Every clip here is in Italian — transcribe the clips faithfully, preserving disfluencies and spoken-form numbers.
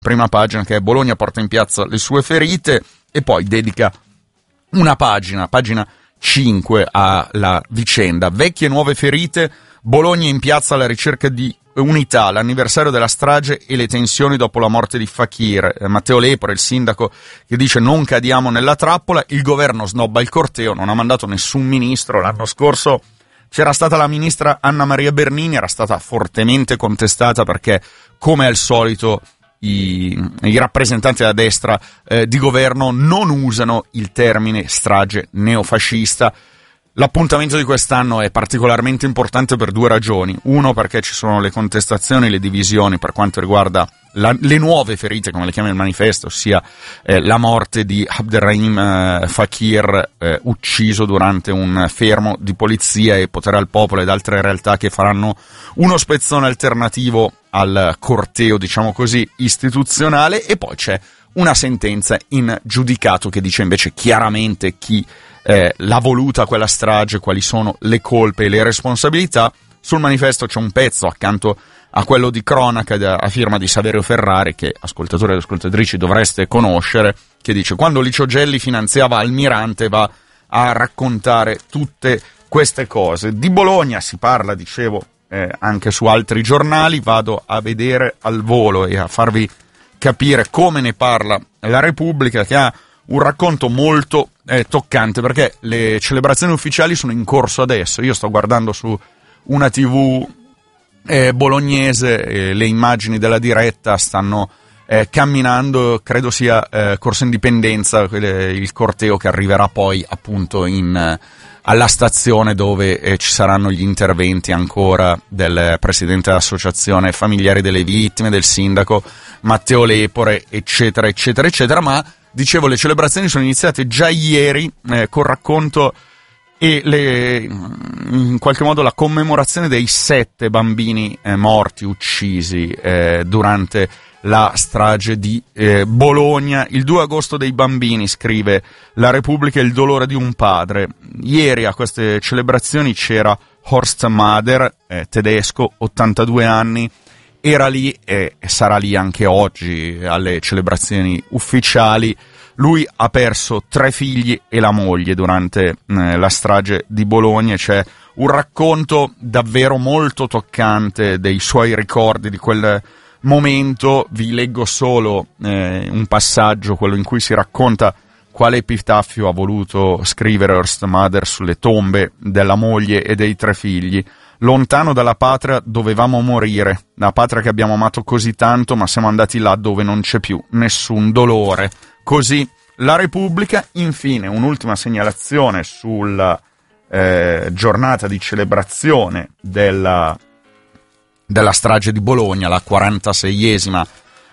prima pagina, che è Bologna porta in piazza le sue ferite, e poi dedica una pagina, pagina cinque, alla vicenda vecchie e nuove ferite, Bologna in piazza alla ricerca di unità, l'anniversario della strage e le tensioni dopo la morte di Fakir. eh, Matteo Lepore, il sindaco, che dice non cadiamo nella trappola, il governo snobba il corteo, non ha mandato nessun ministro. L'anno scorso c'era stata la ministra Anna Maria Bernini, era stata fortemente contestata perché, come al solito, I, i rappresentanti della destra eh, di governo non usano il termine strage neofascista. L'appuntamento di quest'anno è particolarmente importante per due ragioni. Uno, perché ci sono le contestazioni, le divisioni per quanto riguarda la, le nuove ferite, come le chiama il manifesto, ossia eh, la morte di Abderrahim eh, Fakir, eh, ucciso durante un fermo di polizia, e Potere al Popolo ed altre realtà che faranno uno spezzone alternativo al corteo, diciamo così, istituzionale. E poi c'è una sentenza in giudicato che dice invece chiaramente chi eh, l'ha voluta quella strage, quali sono le colpe e le responsabilità. Sul manifesto c'è un pezzo accanto a quello di cronaca a firma di Saverio Ferrari, che ascoltatori e ascoltatrici dovreste conoscere, che dice: quando Licio Gelli finanziava Almirante, va a raccontare tutte queste cose. Di Bologna si parla, dicevo, eh, anche su altri giornali. Vado a vedere al volo e a farvi capire come ne parla la Repubblica, che ha un racconto molto eh, toccante, perché le celebrazioni ufficiali sono in corso adesso. Io sto guardando su una tivù eh, bolognese, eh, le immagini della diretta stanno eh, camminando, credo sia eh, Corso Indipendenza, quelle, il corteo che arriverà poi appunto in, eh, alla stazione dove eh, ci saranno gli interventi ancora del presidente dell'associazione familiari delle vittime, del sindaco Matteo Lepore, eccetera eccetera eccetera. Ma dicevo, le celebrazioni sono iniziate già ieri eh, col racconto e le, in qualche modo la commemorazione dei sette bambini eh, morti, uccisi eh, durante la strage di eh, Bologna. Il due agosto dei bambini, scrive la Repubblica, il dolore di un padre. Ieri a queste celebrazioni c'era Horst Mahler, eh, tedesco, ottantadue anni, era lì e sarà lì anche oggi alle celebrazioni ufficiali. Lui ha perso tre figli e la moglie durante eh, la strage di Bologna. C'è un racconto davvero molto toccante dei suoi ricordi di quel momento. Vi leggo solo eh, un passaggio, quello in cui si racconta quale epitaffio ha voluto scrivere Horst Mahler sulle tombe della moglie e dei tre figli. Lontano dalla patria dovevamo morire, la patria che abbiamo amato così tanto, ma siamo andati là dove non c'è più nessun dolore. Così la Repubblica. Infine un'ultima segnalazione sulla eh, giornata di celebrazione della, della strage di Bologna, la quarantaseiesima,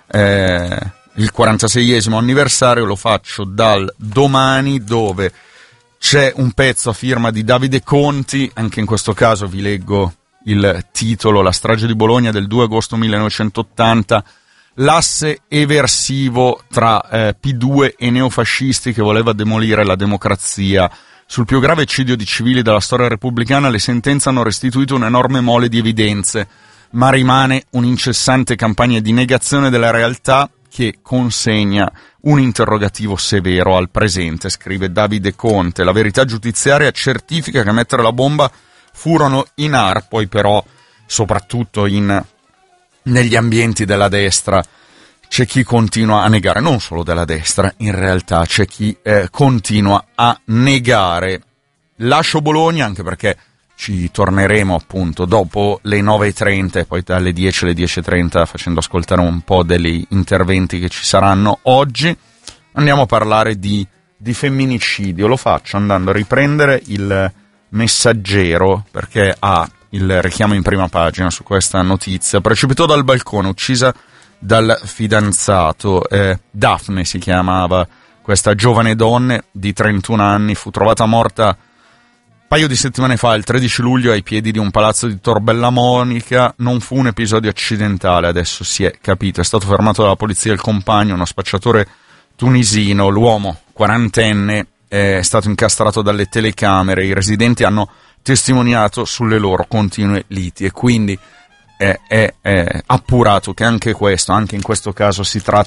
eh, il quarantaseiesimo anniversario. Lo faccio dal Domani, dove c'è un pezzo a firma di Davide Conti. Anche in questo caso vi leggo il titolo: la strage di Bologna del due agosto millenovecentottanta, l'asse eversivo tra eh, P due e neofascisti che voleva demolire la democrazia. Sul più grave eccidio di civili della storia repubblicana le sentenze hanno restituito un'enorme mole di evidenze, ma rimane un'incessante campagna di negazione della realtà che consegna un interrogativo severo al presente, scrive Davide Conte. La verità giudiziaria certifica che a mettere la bomba furono i N A R, poi però soprattutto in negli ambienti della destra c'è chi continua a negare, non solo della destra, in realtà c'è chi eh, continua a negare. Lascio Bologna anche perché ci torneremo appunto dopo le nove e trenta e poi dalle dieci alle dieci e trenta facendo ascoltare un po' degli interventi che ci saranno oggi. Andiamo a parlare di, di femminicidio. Lo faccio andando a riprendere il Messaggero, perché ha il richiamo in prima pagina su questa notizia. Precipitò dal balcone, uccisa dal fidanzato. eh, Daphne si chiamava questa giovane donna di trentuno anni, fu trovata morta un paio di settimane fa, il tredici luglio, ai piedi di un palazzo di Tor Bella Monica. Non fu un episodio accidentale, adesso si è capito. È stato fermato dalla polizia il compagno, uno spacciatore tunisino. L'uomo, quarantenne, è stato incastrato dalle telecamere. I residenti hanno testimoniato sulle loro continue liti e quindi è, è, è appurato che anche questo, anche in questo caso si tratta